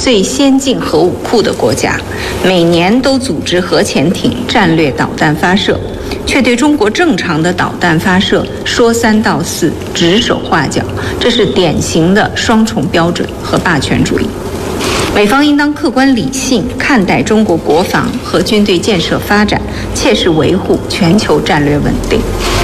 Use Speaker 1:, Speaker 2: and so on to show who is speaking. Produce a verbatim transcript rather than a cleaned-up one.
Speaker 1: 最先进核武库的国家，每年都组织核潜艇战略导弹发射，却对中国正常的导弹发射说三道四、指手画脚，这是典型的双重标准和霸权主义。美方应当客观理性看待中国国防和军队建设发展，切实维护全球战略稳定。